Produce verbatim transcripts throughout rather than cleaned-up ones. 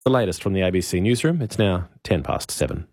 The latest from the A B C newsroom. It's now ten past seven.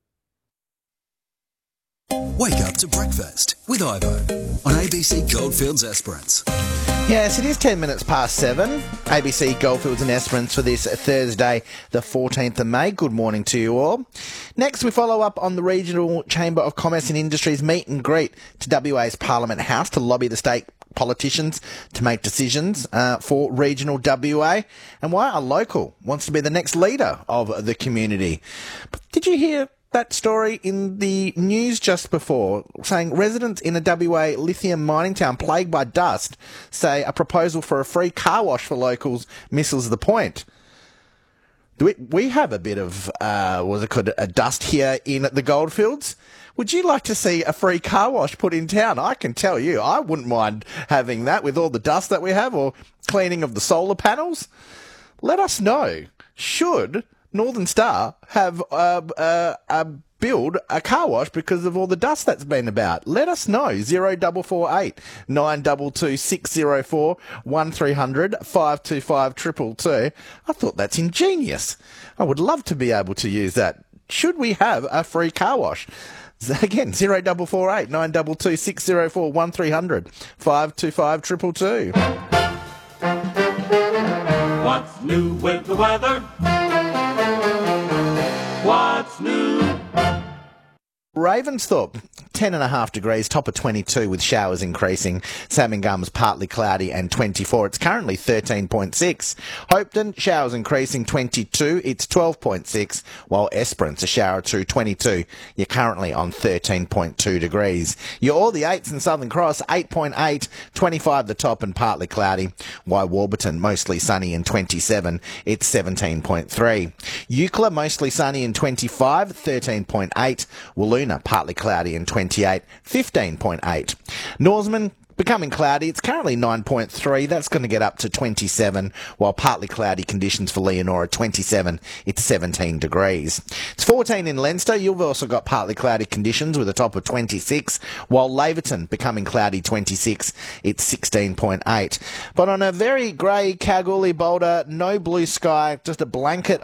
Wake up to breakfast with Ivo on A B C Goldfields Esperance. Yes, it is ten minutes past seven. A B C Goldfields and Esperance for this Thursday, the fourteenth of May. Good morning to you all. Next, we follow up on the Regional Chamber of Commerce and Industry's meet and greet to W A's Parliament House to lobby the state politicians to make decisions uh, for regional W A and why a local wants to be the next leader of the community. But did you hear that story in the news just before, saying residents in a W A lithium mining town plagued by dust say a proposal for a free car wash for locals misses the point? Do we, we have a bit of, uh, what was it called, a dust here in the Goldfields. Would you like to see a free car wash put in town? I can tell you, I wouldn't mind having that with all the dust that we have, or cleaning of the solar panels. Let us know. Should Northern Star have uh, uh, uh, build a car wash because of all the dust that's been about? Let us know. Zero double four eight nine double two six zero four one three hundred five two five triple two. I thought that's ingenious. I would love to be able to use that. Should we have a free car wash? Again, zero double four eight nine double two six zero four one three hundred five two five triple two. What's new with the weather? What's new? Ravensthorpe, ten and a half degrees, top of twenty-two with showers increasing. Salmon Gums, partly cloudy and twenty-four. It's currently thirteen point six. Hopeton, showers increasing, twenty-two. It's twelve point six. While Esperance, a shower or two, twenty-two. You're currently on thirteen point two degrees. You're all the eights in Southern Cross, eight point eight. twenty-five the top and partly cloudy. While Warburton, mostly sunny and twenty-seven. It's seventeen point three. Eucla, mostly sunny and twenty-five, thirteen point eight. Wooloona, partly cloudy and twenty-eight, fifteen point eight. Norseman, becoming cloudy. It's currently nine point three. That's going to get up to twenty-seven, while partly cloudy conditions for Leonora, twenty-seven. It's seventeen degrees. It's fourteen in Leinster. You've also got partly cloudy conditions with a top of twenty-six, while Laverton, becoming cloudy, twenty-six. It's sixteen point eight. But on a very grey Kalgoorlie Boulder, no blue sky, just a blanket